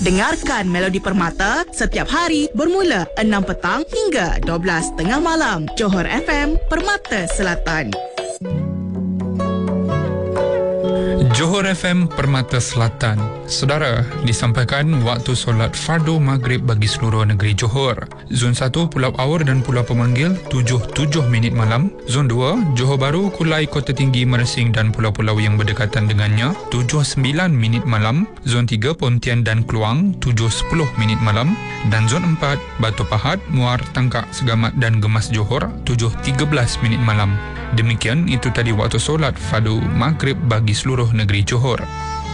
Dengarkan Melodi Permata setiap hari bermula 6 petang hingga 12 tengah malam. Johor FM, Permata Selatan. Johor FM Permata Selatan. Saudara, disampaikan waktu solat fardu maghrib bagi seluruh negeri Johor. Zon 1 Pulau Awar dan Pulau Pemanggil 7:07 malam. Zon 2 Johor Bahru, Kulai, Kota Tinggi, Mersing dan pulau-pulau yang berdekatan dengannya 7:09 malam. Zon 3 Pontian dan Kluang 7:10 malam. Dan Zon 4 Batu Pahat, Muar, Tangkak, Segamat dan Gemas Johor 7:13 malam. Demikian itu tadi waktu solat fardu maghrib bagi seluruh negeri Johor.